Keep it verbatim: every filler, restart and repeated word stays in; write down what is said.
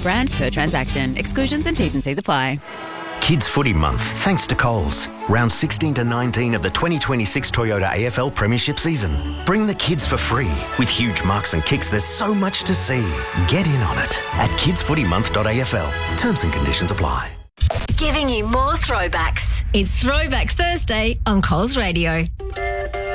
brand per transaction. Exclusions and T's and C's apply. Kids Footy Month, thanks to Coles. Round sixteen to nineteen of the twenty twenty-six Toyota A F L Premiership season. Bring the kids for free. With huge marks and kicks, there's so much to see. Get in on it at kids footy month dot a f l. Terms and conditions apply. Giving you more throwbacks. It's Throwback Thursday on Coles Radio.